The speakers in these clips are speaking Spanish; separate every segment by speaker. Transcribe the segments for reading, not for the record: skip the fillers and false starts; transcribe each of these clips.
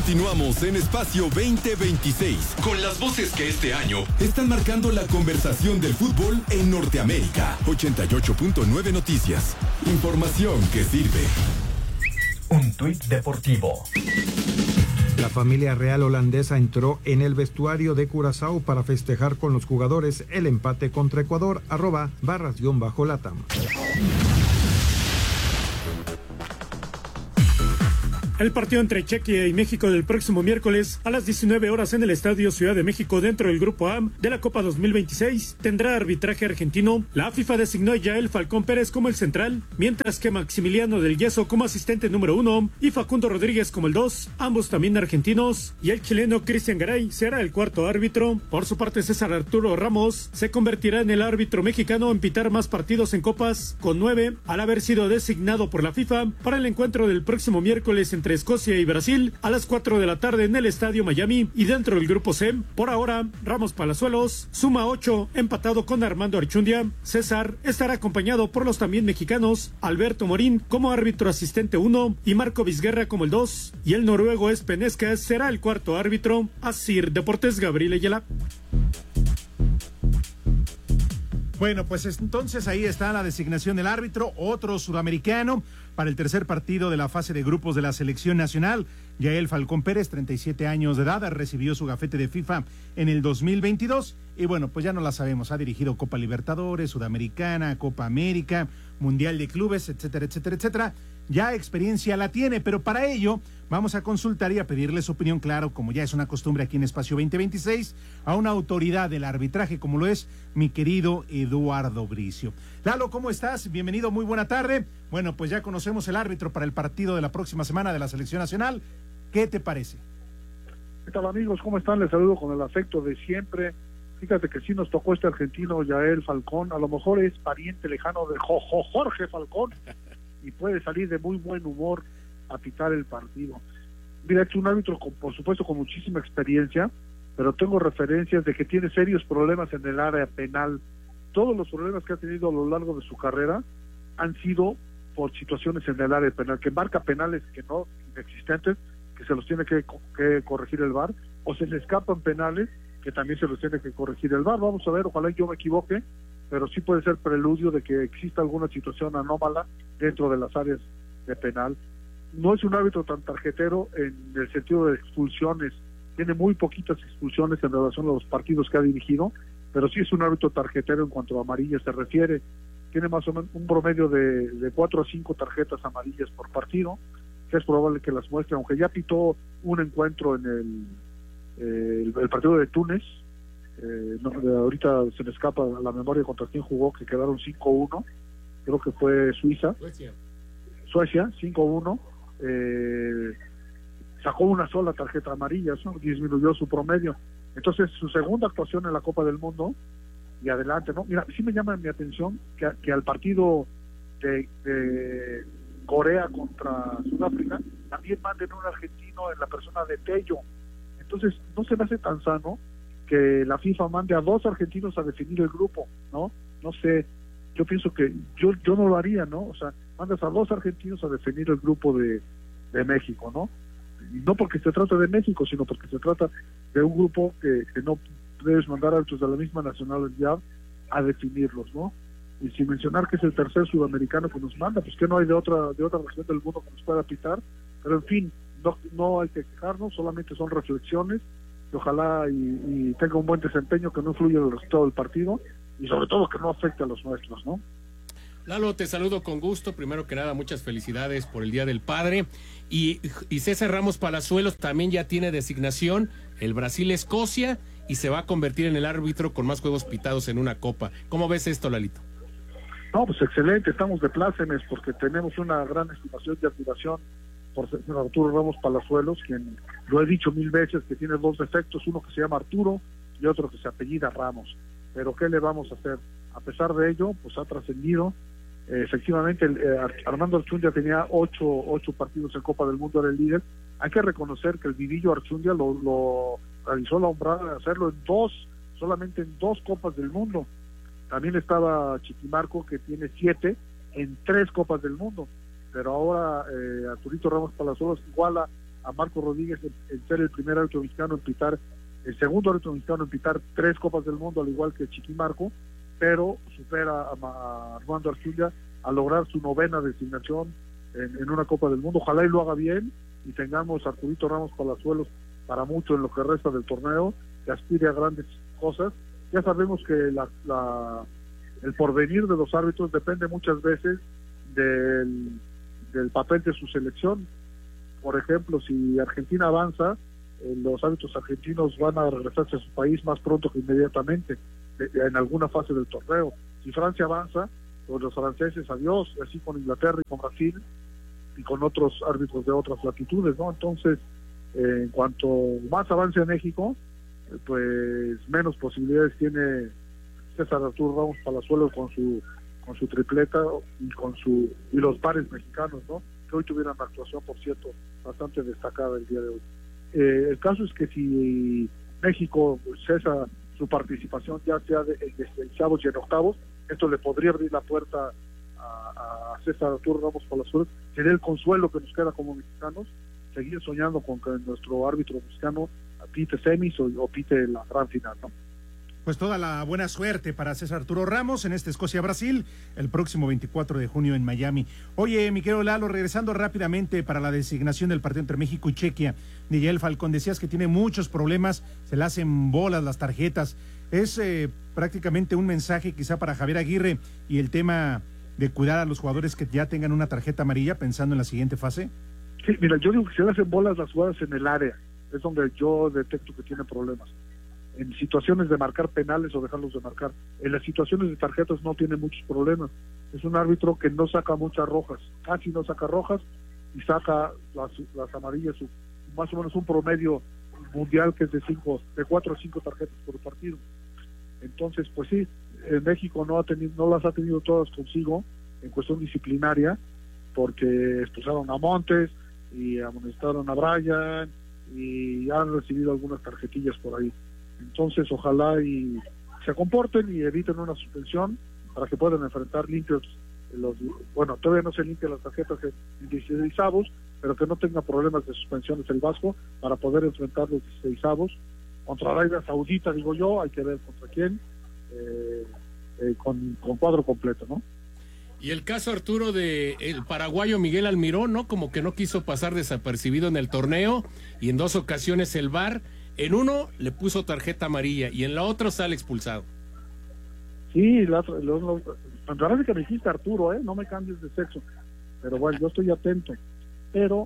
Speaker 1: Continuamos en Espacio 2026 con las voces que este año están marcando la conversación del fútbol en Norteamérica. 88.9 Noticias. Información que sirve.
Speaker 2: Un tuit deportivo.
Speaker 3: La familia real holandesa entró en el vestuario de Curazao para festejar con los jugadores el empate contra Ecuador. @barras_latam.
Speaker 4: El partido entre Chequia y México del próximo miércoles a las 19 horas en el Estadio Ciudad de México dentro del Grupo A de la Copa 2026 tendrá arbitraje argentino. La FIFA designó a Yael Falcón Pérez como el central, mientras que Maximiliano del Yeso como asistente número 1 y Facundo Rodríguez como el 2, ambos también argentinos, y el chileno Cristian Garay será el cuarto árbitro. Por su parte, César Arturo Ramos se convertirá en el árbitro mexicano en pitar más partidos en copas, con 9, al haber sido designado por la FIFA para el encuentro del próximo miércoles entre Escocia y Brasil a las 4 de la tarde en el Estadio Miami y dentro del Grupo C. Por ahora, Ramos Palazuelos suma 8, empatado con Armando Archundia. César estará acompañado por los también mexicanos Alberto Morín como árbitro asistente 1 y Marco Vizguerra como el 2, y el noruego Espenescas será el cuarto árbitro. Asir Deportes, Gabriel Ayala.
Speaker 5: Bueno, pues entonces ahí está la designación del árbitro, otro sudamericano para el tercer partido de la fase de grupos de la selección nacional. Yael Falcón Pérez, 37 años de edad, recibió su gafete de FIFA en el 2022 y bueno, pues ya no la sabemos, ha dirigido Copa Libertadores, Sudamericana, Copa América, Mundial de Clubes, etcétera, etcétera, etcétera. Ya experiencia la tiene, pero para ello vamos a consultar y a pedirle su opinión, claro, como ya es una costumbre aquí en Espacio 2026, a una autoridad del arbitraje como lo es mi querido Eduardo Bricio. Lalo, ¿cómo estás? Bienvenido, muy buena tarde. Bueno, pues ya conocemos el árbitro para el partido de la próxima semana de la Selección Nacional. ¿Qué te parece?
Speaker 6: ¿Qué tal, amigos? ¿Cómo están? Les saludo con el afecto de siempre. Fíjate que sí nos tocó este argentino Yael Falcón, a lo mejor es pariente lejano de Jorge Falcón y puede salir de muy buen humor a pitar el partido. Mira, es un árbitro por supuesto con muchísima experiencia, pero tengo referencias de que tiene serios problemas en el área penal. Todos los problemas que ha tenido a lo largo de su carrera han sido por situaciones en el área penal, que marca penales que no inexistentes, que se los tiene que corregir el VAR, o se le escapan penales que también se los tiene que corregir el VAR. Vamos a ver, ojalá yo me equivoque, pero sí puede ser preludio de que exista alguna situación anómala dentro de las áreas de penal. No es un árbitro tan tarjetero en el sentido de expulsiones, tiene muy poquitas expulsiones en relación a los partidos que ha dirigido, pero sí es un árbitro tarjetero en cuanto a amarillas se refiere. Tiene más o menos un promedio de 4 a 5 tarjetas amarillas por partido, que es probable que las muestre, aunque ya pitó un encuentro en el partido de Túnez. Ahorita se me escapa la memoria contra quién jugó, que quedaron 5-1, creo que fue Suecia 5-1, sacó una sola tarjeta amarilla, ¿no? Disminuyó su promedio. Entonces su segunda actuación en la Copa del Mundo y adelante, ¿no? Mira, sí me llama mi atención que al partido de Corea contra Sudáfrica también manden un argentino en la persona de Tello. Entonces no se me hace tan sano que la FIFA mande a 2 argentinos a definir el grupo, ¿no? No sé, yo pienso que yo no lo haría, ¿no? O sea, mandas a 2 argentinos a definir el grupo de México, ¿no? Y no porque se trata de México, sino porque se trata de un grupo que no debes mandar a otros de la misma nacionalidad a definirlos, ¿no? Y sin mencionar que es el tercer sudamericano que nos manda, pues que no hay de otra región del mundo que nos pueda pitar, pero en fin, no hay que quejarnos, solamente son reflexiones, y ojalá y tenga un buen desempeño, que no influya en el resultado del partido, y sobre todo que no afecte a los nuestros, ¿no?
Speaker 7: Lalo, te saludo con gusto. Primero que nada, muchas felicidades por el Día del Padre. Y César Ramos Palazuelos también ya tiene designación, el Brasil-Escocia, y se va a convertir en el árbitro con más juegos pitados en una copa. ¿Cómo ves esto, Lalito?
Speaker 6: No, pues excelente, estamos de plácemes porque tenemos una gran estimación y admiración por Arturo Ramos Palazuelos, quien lo he dicho 1000 veces que tiene 2 defectos, uno que se llama Arturo y otro que se apellida Ramos. Pero ¿qué le vamos a hacer? A pesar de ello, pues ha trascendido. Efectivamente, Armando Archundia tenía 8 partidos en Copa del Mundo, era el líder. Hay que reconocer que el Vidillo Archundia lo realizó la honrada de hacerlo solamente en 2 Copas del Mundo. También estaba Chiquimarco, que tiene 7 en 3 Copas del Mundo. Pero ahora Arturito Ramos Palazuelos iguala a Marco Rodríguez en ser el primer árbitro mexicano en pitar, el segundo árbitro mexicano en pitar 3 Copas del Mundo, al igual que Chiqui Marco, pero supera a Armando Arcilla a lograr su 9ª designación en una Copa del Mundo. Ojalá y lo haga bien y tengamos a Arturito Ramos Palazuelos para mucho en lo que resta del torneo, que aspire a grandes cosas. Ya sabemos que el porvenir de los árbitros depende muchas veces del papel de su selección. Por ejemplo, si Argentina avanza, los árbitros argentinos van a regresarse a su país más pronto que inmediatamente en alguna fase del torneo. Si Francia avanza, pues los franceses adiós, así con Inglaterra y con Brasil y con otros árbitros de otras latitudes, ¿no? Entonces, en cuanto más avance México, pues menos posibilidades tiene César Arturo Ramos Palazuelos con su tripleta y los pares mexicanos, ¿no? Que hoy tuvieran una actuación, por cierto, bastante destacada el día de hoy. El caso es que si México cesa su participación, ya sea en octavos y en octavos, esto le podría abrir la puerta a César Arturo Ramos Palazuelos. Sería el consuelo que nos queda como mexicanos, seguir soñando con que nuestro árbitro mexicano pite semis o pite la gran final, ¿no?
Speaker 5: Pues toda la buena suerte para César Arturo Ramos en Escocia-Brasil, el próximo 24 de junio en Miami. Oye, mi querido Lalo, regresando rápidamente para la designación del partido entre México y Chequia, Yael Falcón, decías que tiene muchos problemas, se le hacen bolas las tarjetas. Es prácticamente un mensaje quizá para Javier Aguirre y el tema de cuidar a los jugadores que ya tengan una tarjeta amarilla pensando en la siguiente fase.
Speaker 6: Sí, mira, yo digo que se le hacen bolas las jugadas en el área, es donde yo detecto que tiene problemas. En situaciones de marcar penales o dejarlos de marcar. En las situaciones de tarjetas no tiene muchos problemas. Es un árbitro que no saca muchas rojas, casi no saca rojas y saca las amarillas, más o menos un promedio mundial que es de 4 o 5 tarjetas por partido. Entonces, pues sí, en México no las ha tenido todas consigo en cuestión disciplinaria, porque expulsaron a Montes y amonestaron a Brian y han recibido algunas tarjetillas por ahí. Entonces, ojalá y se comporten y eviten una suspensión para que puedan enfrentar limpios todavía no se limpian las tarjetas en 16avos, pero que no tenga problemas de suspensiones el Vasco para poder enfrentar los 16avos contra Arabia Saudita, digo yo, hay que ver contra quién, con cuadro completo, ¿no?
Speaker 7: Y el caso, Arturo, de el paraguayo Miguel Almirón, ¿no? Como que no quiso pasar desapercibido en el torneo y en 2 ocasiones el VAR. En uno le puso tarjeta amarilla y en la otra sale expulsado.
Speaker 6: Sí, me parece que me dijiste Arturo, no me cambies de sexo. Pero bueno, yo estoy atento. Pero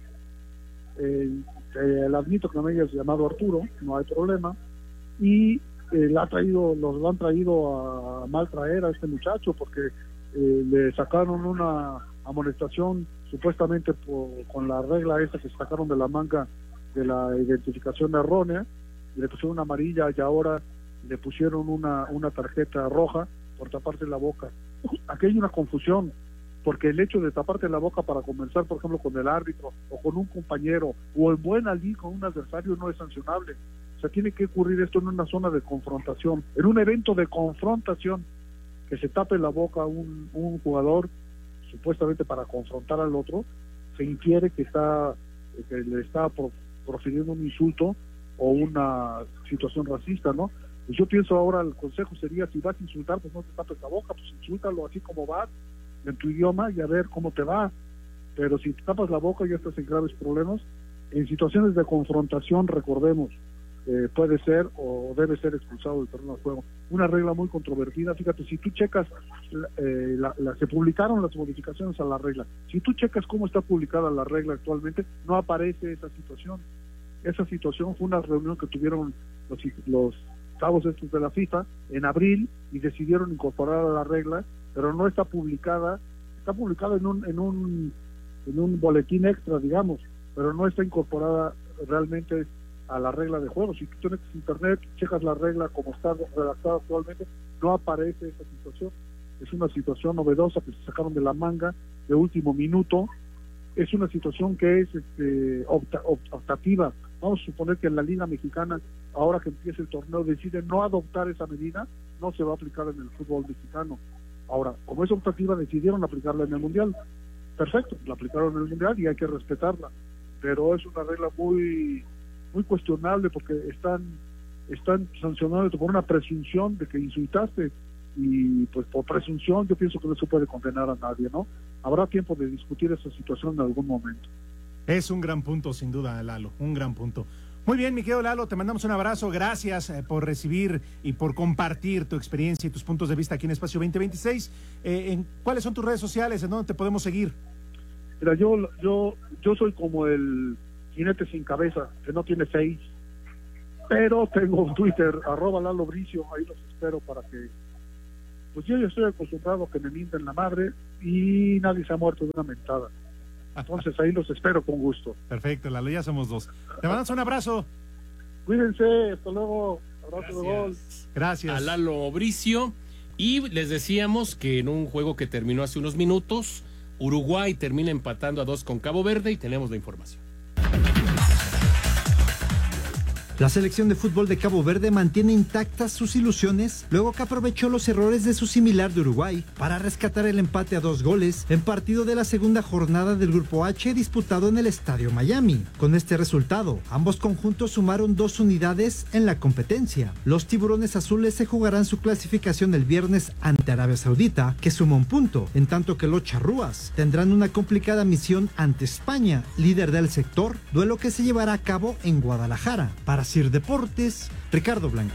Speaker 6: le admito que no me hayas llamado Arturo, no hay problema. Y lo han traído a mal traer a este muchacho porque le sacaron una amonestación supuestamente con la regla esa que sacaron de la manga de la identificación errónea, y le pusieron una amarilla y ahora le pusieron una tarjeta roja por taparte la boca. Aquí hay una confusión, porque el hecho de taparte la boca para conversar, por ejemplo, con el árbitro o con un compañero o en buena lid con un adversario no es sancionable. O sea, tiene que ocurrir esto en una zona de confrontación, en un evento de confrontación, que se tape la boca un jugador supuestamente para confrontar al otro, se infiere que le está profiriendo un insulto o una situación racista, ¿no? Pues yo pienso ahora el consejo sería, si vas a insultar, pues no te tapes la boca, pues insúltalo así como vas, en tu idioma, y a ver cómo te va. Pero si te tapas la boca ya estás en graves problemas. En situaciones de confrontación, recordemos, puede ser o debe ser expulsado del terreno de juego. Una regla muy controvertida, fíjate, si tú checas, se publicaron las modificaciones a la regla, si tú checas cómo está publicada la regla actualmente, no aparece esa situación. Esa situación fue una reunión que tuvieron los cabos estos de la FIFA en abril y decidieron incorporar a la regla, pero no está publicada, está publicada en un boletín extra, digamos, pero no está incorporada realmente a la regla de juego. Si tú tienes internet, checas la regla como está redactada actualmente, no aparece esa situación. Es una situación novedosa que se sacaron de la manga de último minuto. Es una situación que es optativa. Vamos a suponer que en la Liga Mexicana, ahora que empieza el torneo, decide no adoptar esa medida, no se va a aplicar en el fútbol mexicano. Ahora, como es optativa, decidieron aplicarla en el Mundial. Perfecto, la aplicaron en el Mundial y hay que respetarla. pero es una regla muy cuestionable porque están sancionándote por una presunción de que insultaste, y pues por presunción yo pienso que no se puede condenar a nadie, ¿no? Habrá tiempo de discutir esa situación en algún momento.
Speaker 5: Es un gran punto, sin duda, Lalo, un gran punto. Muy bien, mi querido Lalo, te mandamos un abrazo, gracias por recibir y por compartir tu experiencia y tus puntos de vista aquí en Espacio 2026. ¿Cuáles son tus redes sociales? ¿En dónde te podemos seguir?
Speaker 6: Mira, yo soy como el jinete sin cabeza, que no tiene face, pero tengo un Twitter, @LaloBricio, ahí los espero para que, pues yo ya estoy acostumbrado a que me mienten la madre y nadie se ha muerto de una mentada. Entonces ahí los espero con gusto.
Speaker 5: Perfecto, Lalo, ya somos dos. Te mandamos un abrazo.
Speaker 6: Cuídense, hasta luego. Abrazo de gol.
Speaker 5: Gracias.
Speaker 7: A Lalo Bricio. Y les decíamos que en un juego que terminó hace unos minutos, Uruguay termina empatando a 2 con Cabo Verde y tenemos la información.
Speaker 8: La selección de fútbol de Cabo Verde mantiene intactas sus ilusiones luego que aprovechó los errores de su similar de Uruguay para rescatar el empate a 2 goles en partido de la segunda jornada del Grupo H disputado en el Estadio Miami. Con este resultado, ambos conjuntos sumaron 2 unidades en la competencia. Los tiburones azules se jugarán su clasificación el viernes ante Arabia Saudita, que suma 1 punto, en tanto que los charrúas tendrán una complicada misión ante España, líder del sector, duelo que se llevará a cabo en Guadalajara. Para Sir Deportes, Ricardo Blancas.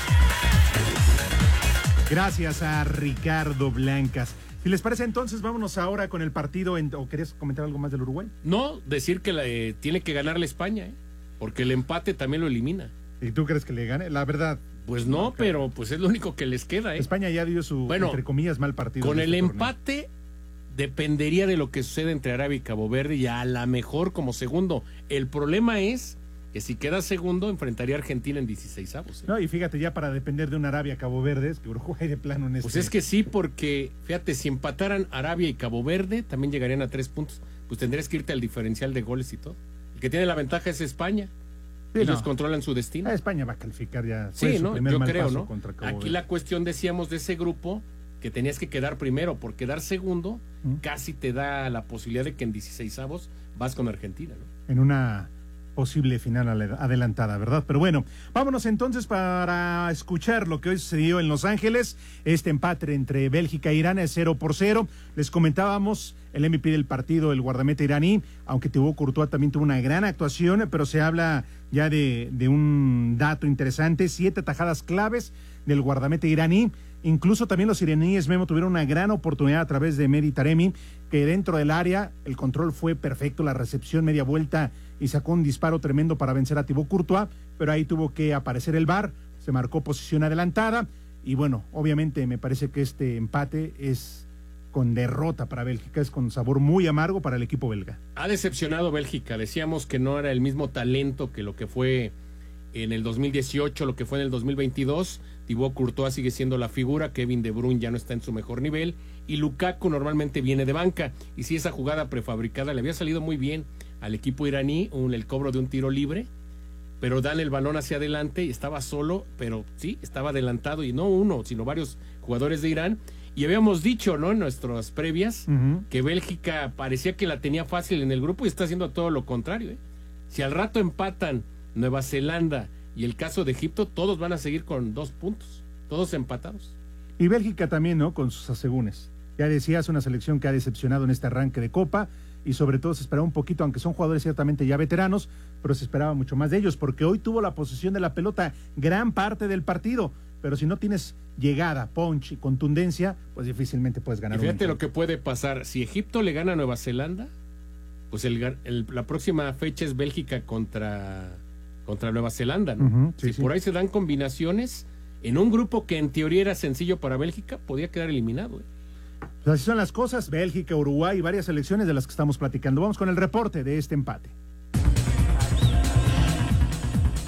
Speaker 5: Gracias a Ricardo Blancas. Si les parece, entonces vámonos ahora con el partido. ¿O querías comentar algo más del Uruguay?
Speaker 7: No, decir que tiene que ganarle España, porque el empate también lo elimina.
Speaker 5: ¿Y tú crees que le gane? La verdad.
Speaker 7: Pues no, pero pues es lo único que les queda.
Speaker 5: España ya dio su, entre comillas, mal partido.
Speaker 7: Con el empate dependería de lo que suceda entre Arabia y Cabo Verde, y a lo mejor como segundo. El problema es que si queda segundo, enfrentaría a Argentina en 16avos.
Speaker 5: No, y fíjate, ya para depender de una Arabia Cabo Verde, es que Uruguay de plano en
Speaker 7: Pues es que sí, porque fíjate, si empataran Arabia y Cabo Verde, también llegarían a 3 puntos. Pues tendrías que irte al diferencial de goles y todo. El que tiene la ventaja es España. Sí, ellos controlan su destino.
Speaker 5: España va a calificar ya.
Speaker 7: Sí, ¿no? Yo creo, ¿no?
Speaker 5: Aquí
Speaker 7: Verde. La cuestión, decíamos, de ese grupo, que tenías que quedar primero, por quedar segundo, casi te da la posibilidad de que en 16avos vas con Argentina, ¿no?
Speaker 5: En una posible final adelantada, ¿verdad? Pero bueno, vámonos entonces para escuchar lo que hoy sucedió en Los Ángeles. Este empate entre Bélgica e Irán es 0-0. Les comentábamos el MVP del partido, el guardameta iraní, aunque Thibaut Courtois también tuvo una gran actuación, pero se habla ya de un dato interesante: 7 atajadas claves del guardameta iraní. Incluso también los iraníes, Memo, tuvieron una gran oportunidad a través de Mehdi Taremi, que dentro del área el control fue perfecto, la recepción media vuelta y sacó un disparo tremendo para vencer a Thibaut Courtois, pero ahí tuvo que aparecer el VAR, se marcó posición adelantada y bueno, obviamente me parece que este empate es con derrota para Bélgica, es con sabor muy amargo para el equipo belga.
Speaker 7: Ha decepcionado Bélgica, decíamos que no era el mismo talento que lo que fue en el 2018, lo que fue en el 2022. Thibaut Courtois sigue siendo la figura, Kevin De Bruyne ya no está en su mejor nivel y Lukaku normalmente viene de banca, y si esa jugada prefabricada le había salido muy bien al equipo iraní, el cobro de un tiro libre, pero dan el balón hacia adelante y estaba solo, pero sí, estaba adelantado, y no uno, sino varios jugadores de Irán, y habíamos dicho, ¿no?, en nuestras previas, que Bélgica parecía que la tenía fácil en el grupo y está haciendo todo lo contrario, ¿eh? Si al rato empatan Nueva Zelanda y el caso de Egipto, todos van a seguir con 2 puntos, todos empatados.
Speaker 5: Y Bélgica también, ¿no?, con sus asegúnes. Ya decías, una selección que ha decepcionado en este arranque de Copa, y sobre todo se esperaba un poquito, aunque son jugadores ciertamente ya veteranos, pero se esperaba mucho más de ellos, porque hoy tuvo la posesión de la pelota gran parte del partido, pero si no tienes llegada, punch y contundencia, pues difícilmente puedes ganar.
Speaker 7: Y fíjate lo que puede pasar, si Egipto le gana a Nueva Zelanda, pues la próxima fecha es Bélgica contra Nueva Zelanda, ¿no?
Speaker 5: Sí,
Speaker 7: si por ahí se dan combinaciones, en un grupo que en teoría era sencillo para Bélgica, podía quedar eliminado, ¿eh?
Speaker 5: Pues así son las cosas, Bélgica, Uruguay y varias selecciones de las que estamos platicando. Vamos con el reporte de este empate.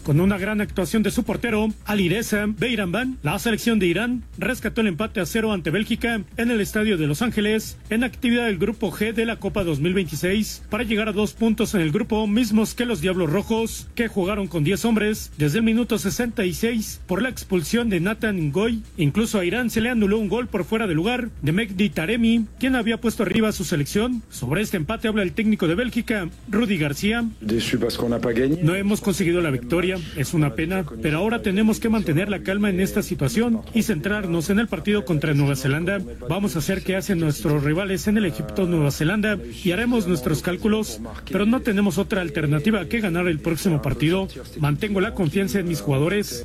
Speaker 4: Con una gran actuación de su portero, Alireza Beiranvand, la selección de Irán rescató el empate a 0 ante Bélgica en el estadio de Los Ángeles, en actividad del grupo G de la Copa 2026, para llegar a 2 puntos en el grupo, mismos que los Diablos Rojos, que jugaron con 10 hombres desde el minuto 66 por la expulsión de Nathan Ngoy. Incluso a Irán se le anuló un gol por fuera de lugar de Mehdi Taremi, quien había puesto arriba a su selección. Sobre este empate habla el técnico de Bélgica, Rudy García. No hemos conseguido la victoria, es una pena, pero ahora tenemos que mantener la calma en esta situación y centrarnos en el partido contra Nueva Zelanda. Vamos a hacer qué hacen nuestros rivales en el Egipto-Nueva Zelanda y haremos nuestros cálculos, pero no tenemos otra alternativa que ganar el próximo partido. Mantengo la confianza en mis jugadores.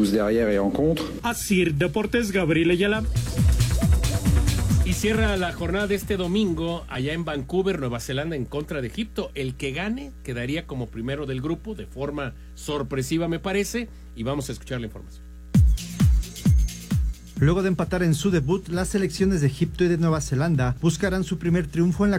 Speaker 4: Así, Deportes, Gabriel Ayala.
Speaker 7: Y cierra la jornada de este domingo allá en Vancouver, Nueva Zelanda, en contra de Egipto. El que gane quedaría como primero del grupo, de forma sorpresiva me parece, y vamos a escuchar la información.
Speaker 8: Luego de empatar en su debut, las selecciones de Egipto y de Nueva Zelanda buscarán su primer triunfo en la